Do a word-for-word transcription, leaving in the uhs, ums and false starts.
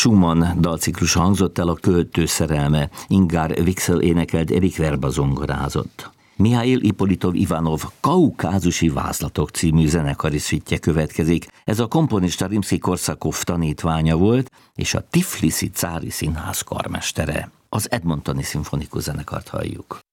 Schumann dalciklus hangzott el, a Költő szerelme. Ingár Wixel énekelt, Erik Verba zongorázott. Mihail Ippolitov Ivanov Kaukázusi vázlatok című zenekari szüttje következik. Ez a komponista Rimszky-Korsakov tanítványa volt, és a Tifliszi Cári Színház karmestere. Az Edmontoni Szimfonikus Zenekart halljuk.